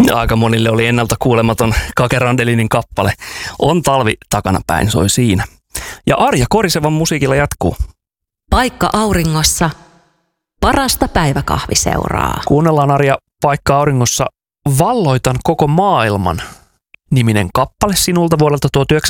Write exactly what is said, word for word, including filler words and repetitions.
Aika monille oli ennalta kuulematon Kake Randelinin kappale. On talvi takanapäin, soi siinä. Ja Arja Korisevan musiikilla jatkuu. Paikka auringossa, parasta päiväkahviseuraa. Kuunnellaan Arja Paikka auringossa Valloitan koko maailman -niminen kappale sinulta vuodelta tuhatyhdeksänsataayhdeksänkymmentäkolme.